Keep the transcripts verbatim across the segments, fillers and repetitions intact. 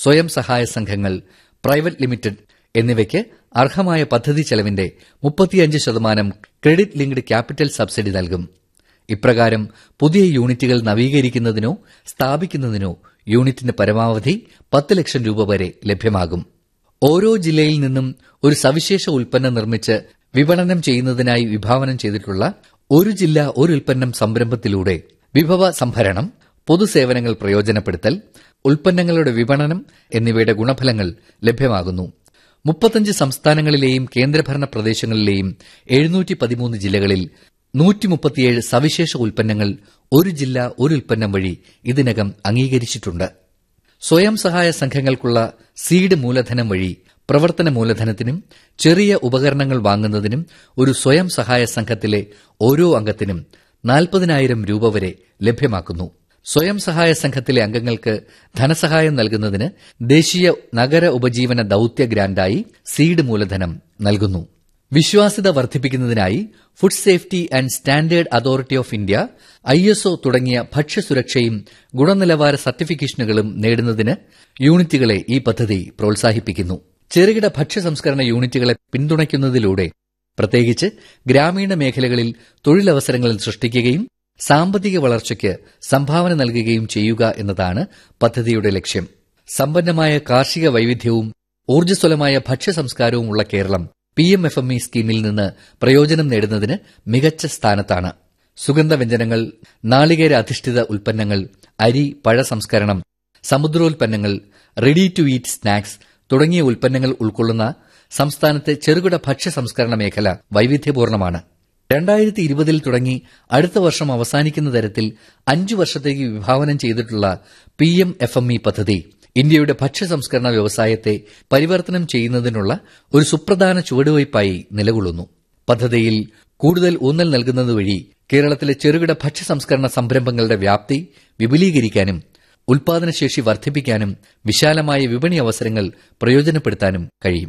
സ്വയം സഹായ സംഘങ്ങൾ, പ്രൈവറ്റ് ലിമിറ്റഡ് എന്നിവയ്ക്ക് അർഹമായ പദ്ധതി ചെലവിന്റെ മുപ്പത്തിയഞ്ച് ശതമാനം ക്രെഡിറ്റ് ലിങ്ക്ഡ് ക്യാപിറ്റൽ സബ്സിഡി നൽകും. ഇപ്രകാരം പുതിയ യൂണിറ്റുകൾ നവീകരിക്കുന്നതിനോ സ്ഥാപിക്കുന്നതിനോ യൂണിറ്റിന് പരമാവധി പത്ത് ലക്ഷം രൂപ വരെ ലഭ്യമാകും. ഓരോ ജില്ലയിൽ നിന്നും ഒരു സവിശേഷ ഉൽപ്പന്നം നിർമ്മിച്ച് വിപണനം ചെയ്യുന്നതിനായി വിഭാവനം ചെയ്തിട്ടുള്ള ഒരു ജില്ല ഒരു ഉൽപ്പന്നം സംരംഭത്തിലൂടെ വിഭവ സംഭരണം, പൊതുസേവനങ്ങൾ പ്രയോജനപ്പെടുത്തൽ, ഉൽപ്പന്നങ്ങളുടെ വിപണനം എന്നിവയുടെ ഗുണഫലങ്ങൾ ലഭ്യമാകുന്നു. മുപ്പത്തഞ്ച് സംസ്ഥാനങ്ങളിലെയും കേന്ദ്രഭരണ പ്രദേശങ്ങളിലെയും എഴുന്നൂറ്റി പതിമൂന്ന് ജില്ലകളിൽ നൂറ്റി മുപ്പത്തിയേഴ് സവിശേഷ ഉൽപ്പന്നങ്ങൾ ഒരു ജില്ല ഒരു ഉൽപ്പന്നം വഴി ഇതിനകം അംഗീകരിച്ചിട്ടുണ്ട്. സ്വയം സഹായ സംഘങ്ങൾക്കുള്ള സീഡ് മൂലധനം വഴി പ്രവർത്തന മൂലധനത്തിനും ചെറിയ ഉപകരണങ്ങൾ വാങ്ങുന്നതിനും ഒരു സ്വയം സഹായ സംഘത്തിലെ ഓരോ അംഗത്തിനും നാൽപ്പതിനായിരം രൂപ വരെ ലഭ്യമാക്കുന്നു. സ്വയം സഹായ സംഘത്തിലെ അംഗങ്ങൾക്ക് ധനസഹായം നൽകുന്നതിന് ദേശീയ നഗര ഉപജീവന ദൌത്യ ഗ്രാന്റായി സീഡ് മൂലധനം നൽകുന്നു. വിശ്വാസ്യത വർദ്ധിപ്പിക്കുന്നതിനായി food safety and standard authority of India, I S O തുടങ്ങിയ ഭക്ഷ്യസുരക്ഷയും ഗുണനിലവാര സർട്ടിഫിക്കേഷനുകളും നേടുന്നതിന് യൂണിറ്റുകളെ ഈ പദ്ധതി പ്രോത്സാഹിപ്പിക്കുന്നു. ചെറുകിട ഭക്ഷ്യ സംസ്കരണ യൂണിറ്റുകളെ പിന്തുണയ്ക്കുന്നതിലൂടെ പ്രത്യേകിച്ച് ഗ്രാമീണ മേഖലകളിൽ തൊഴിലവസരങ്ങൾ സൃഷ്ടിക്കുകയും സാമ്പത്തിക വളർച്ചയ്ക്ക് സംഭാവന നൽകുകയും ചെയ്യുക എന്നതാണ് പദ്ധതിയുടെ ലക്ഷ്യം. സമ്പന്നമായ കാർഷിക വൈവിധ്യവും ഊർജ്ജസ്വലമായ ഭക്ഷ്യ സംസ്കാരവും ഉള്ള Keralam P M F M E സ്കീമിൽ നിന്ന് പ്രയോജനം നേടുന്നതിന് മികച്ച സ്ഥാനത്താണ്. സുഗന്ധവ്യഞ്ജനങ്ങൾ, നാളികേര അധിഷ്ഠിത ഉൽപ്പന്നങ്ങൾ, അരി, പഴ സംസ്കരണം, സമുദ്രോൽപ്പന്നങ്ങൾ, റെഡി ടു ഈറ്റ് സ്നാക്സ് തുടങ്ങിയ ഉൽപ്പന്നങ്ങൾ ഉൾക്കൊള്ളുന്ന സംസ്ഥാനത്തെ ചെറുകിട ഭക്ഷ്യ സംസ്കരണ മേഖല വൈവിധ്യപൂർണ്ണമാണ്. രണ്ടായിരത്തി ഇരുപതിൽ തുടങ്ങി അടുത്ത വർഷം അവസാനിക്കുന്ന തരത്തിൽ അഞ്ചു വർഷത്തേക്ക് വിഭാവനം ചെയ്തിട്ടുള്ള P M F M E പദ്ധതി ഇന്ത്യയുടെ ഭക്ഷ്യ സംസ്കരണ വ്യവസായത്തെ പരിവർത്തനം ചെയ്യുന്നതിനുള്ള ഒരു സുപ്രധാന ചുവടുവയ്പായി നിലകൊള്ളുന്നു. പദ്ധതിയിൽ കൂടുതൽ ഊന്നൽ നൽകുന്നതുവഴി കേരളത്തിലെ ചെറുകിട ഭക്ഷ്യ സംസ്കരണ സംരംഭങ്ങളുടെ വ്യാപ്തി വിപുലീകരിക്കാനും ഉൽപാദനശേഷി വർദ്ധിപ്പിക്കാനും വിശാലമായ വിപണി അവസരങ്ങൾ പ്രയോജനപ്പെടുത്താനും കഴിയും.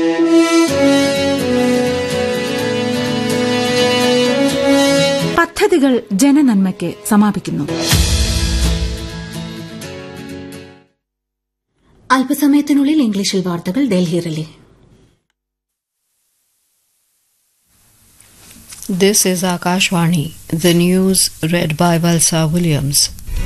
പദ്ധതികൾ ജനനന്മയ്ക്ക് സമാപിക്കുന്നു. അല്പസമയത്തിനുള്ളിൽ ഇംഗ്ലീഷിൽ വാർത്തകൾ Delhi relay. This is Akashvani. The news read by Valsa Williams.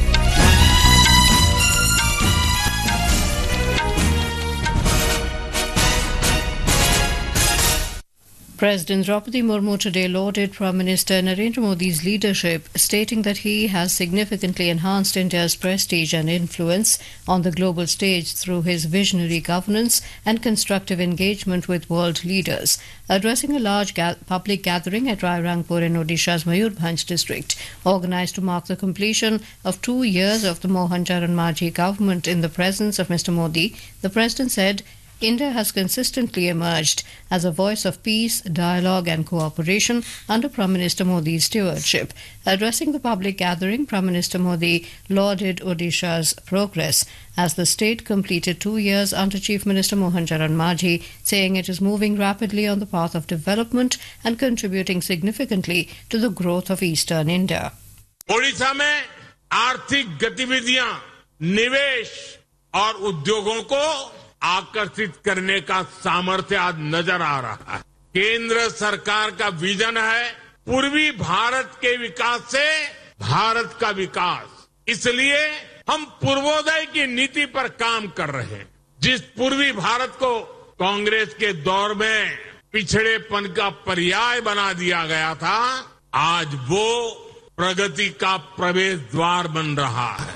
President Draupadi Murmu today lauded Prime Minister Narendra Modi's leadership, stating that he has significantly enhanced India's prestige and influence on the global stage through his visionary governance and constructive engagement with world leaders. Addressing a large ga- public gathering at Rairangpur in Odisha's Mayurbhanj district, organized to mark the completion of two years of the Mohancharan Majhi government in the presence of Mister Modi, the President said, India has consistently emerged as a voice of peace, dialogue and cooperation under Prime Minister Modi's stewardship. Addressing the public gathering, Prime Minister Modi lauded Odisha's progress as the state completed two years under Chief Minister Mohancharan Majhi, saying it is moving rapidly on the path of development and contributing significantly to the growth of eastern India. Odisha में आर्थिक गतिविधियां, निवेश और उद्योगों को आकर्षित करने का सामर्थ्य आज नजर आ रहा है. केंद्र सरकार का विजन है पूर्वी भारत के विकास से भारत का विकास. इसलिए हम पूर्वोदय की नीति पर काम कर रहे हैं. जिस पूर्वी भारत को कांग्रेस के दौर में पिछड़ेपन का पर्याय बना दिया गया था, आज वो प्रगति का प्रवेश द्वार बन रहा है.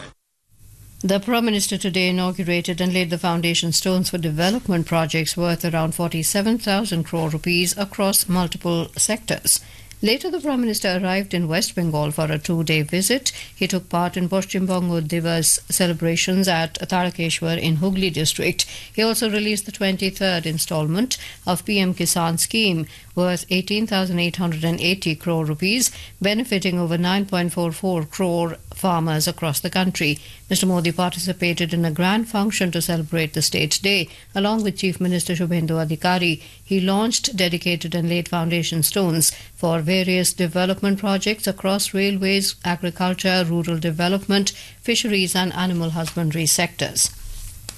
The Prime Minister today inaugurated and laid the foundation stones for development projects worth around forty-seven thousand crore rupees across multiple sectors. Later, the Prime Minister arrived in West Bengal for a two-day visit. He took part in Paschim Banga Divas celebrations at Tarakeshwar in Hooghly district. He also released the twenty-third installment of P M Kisan scheme worth eighteen thousand eight hundred eighty crore rupees, benefiting over nine point four four crore farmers across the country. Mister Modi participated in a grand function to celebrate the State Day. Along with Chief Minister Shubhendu Adhikari, he launched, dedicated and laid foundation stones for various development projects across railways, agriculture, rural development, fisheries and animal husbandry sectors.